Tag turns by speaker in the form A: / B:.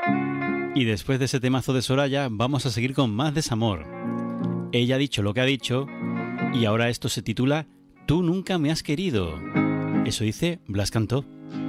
A: Y después de ese temazo de Soraya, vamos a seguir con más desamor. Ella ha dicho lo que ha dicho y ahora esto se titula Tú nunca me has querido. Eso dice Blas Cantó.